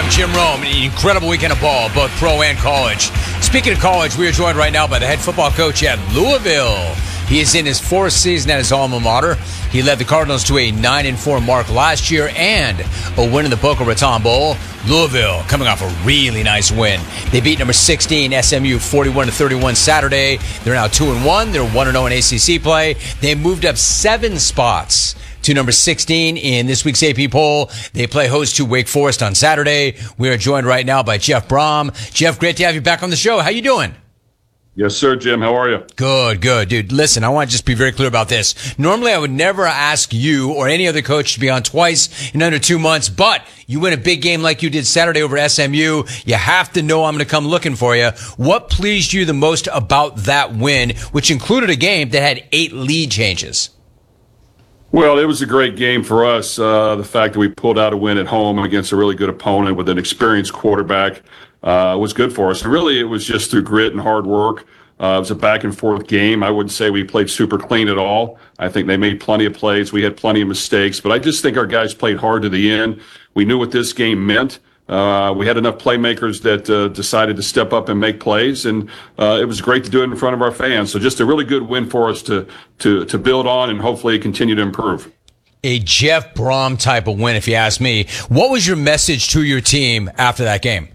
I'm Jim Rome. An incredible weekend of ball, both pro and college. Speaking of college, we are joined right now by the head football coach at Louisville. He is in his fourth season at his alma mater. He led the Cardinals to a 9-4 mark last year and a win in the Boca Raton Bowl. Louisville coming off a really nice win. They beat number 16 SMU 41-31 Saturday. They're now 2-1. They're 1-0 in ACC play. They moved up 7 spots to number 16 in this week's AP poll. They play host to Wake Forest on Saturday. We are joined right now by Jeff Brohm. Jeff, great to have you back on the show. How you doing? Yes, sir, Jim. How are you? Good. Dude, listen, I want to just be very clear about this. Normally, I would never ask you or any other coach to be on twice in under 2 months, but you win a big game like you did Saturday over SMU. You have to know I'm going to come looking for you. What pleased you the most about that win, which included a game that had 8 lead changes? Well, it was a great game for us. The fact that we pulled out a win at home against a really good opponent with an experienced quarterback was good for us. And really, it was just through grit and hard work. It was a back-and-forth game. I wouldn't say we played super clean at all. I think they made plenty of plays. We had plenty of mistakes. But I just think our guys played hard to the end. We knew what this game meant. We had enough playmakers that decided to step up and make plays, and it was great to do it in front of our fans. So just a really good win for us to build on and hopefully continue to improve. A Jeff Brohm type of win, if you ask me. What was your message to your team after that game?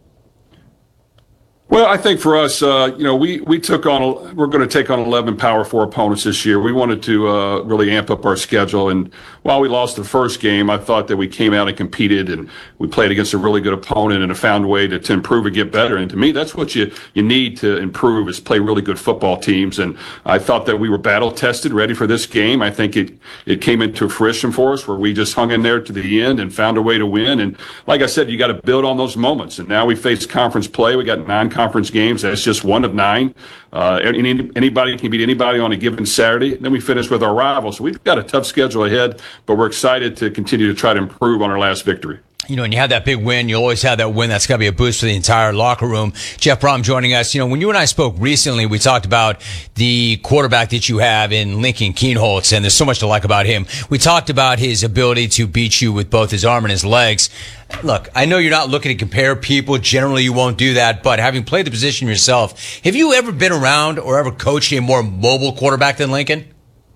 Well, I think for us, we took on, we're going to take on 11 Power 4 opponents this year. We wanted to really amp up our schedule. And while we lost the first game, I thought that we came out and competed and we played against a really good opponent and found a way to improve and get better. And to me, that's what you need to improve is play really good football teams. And I thought that we were battle tested, ready for this game. I think it came into fruition for us where we just hung in there to the end and found a way to win. And like I said, you got to build on those moments. And now we face conference play. We got 9 conference games. That's just one of 9. Anybody can beat anybody on a given Saturday. And then we finish with our rivals. So we've got a tough schedule ahead, but we're excited to continue to try to improve on our last victory. You know, when you have that big win, you always have that win. That's got to be a boost for the entire locker room. Jeff Brohm joining us. You know, when you and I spoke recently, we talked about the quarterback that you have in Lincoln Kienholz, and there's so much to like about him. We talked about his ability to beat you with both his arm and his legs. Look, I know you're not looking to compare people. Generally, you won't do that. But having played the position yourself, have you ever been around or ever coached a more mobile quarterback than Lincoln?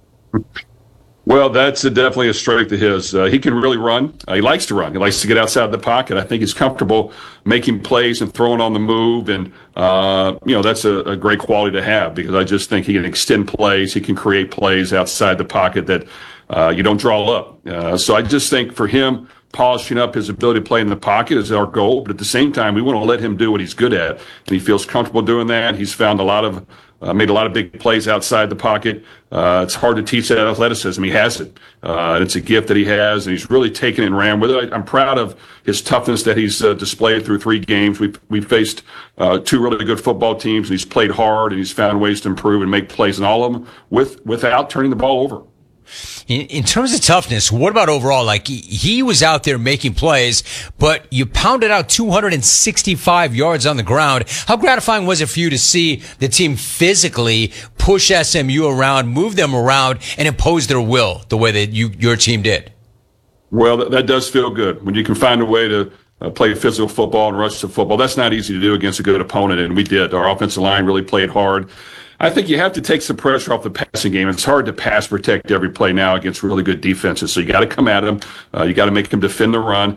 Well, that's definitely a strength of his. He can really run. He likes to run. He likes to get outside the pocket. I think he's comfortable making plays and throwing on the move. And, that's a great quality to have because I just think he can extend plays. He can create plays outside the pocket that you don't draw up. So I just think for him, polishing up his ability to play in the pocket is our goal. But at the same time, we want to let him do what he's good at. And he feels comfortable doing that. He's found made a lot of big plays outside the pocket. It's hard to teach that athleticism. He has it. And it's a gift that he has, and he's really taken it and ran with it. I'm proud of his toughness that he's displayed through 3 games. We faced 2 really good football teams, and he's played hard, and he's found ways to improve and make plays in all of them without turning the ball over. In terms of toughness, what about overall? Like, he was out there making plays, but you pounded out 265 yards on the ground. How gratifying was it for you to see the team physically push SMU around, move them around, and impose their will the way that your team did? Well, that does feel good. When you can find a way to play physical football and rush the football, that's not easy to do against a good opponent, and we did. Our offensive line really played hard. I think you have to take some pressure off the passing game. It's hard to pass protect every play now against really good defenses. So you got to come at them. You got to make them defend the run.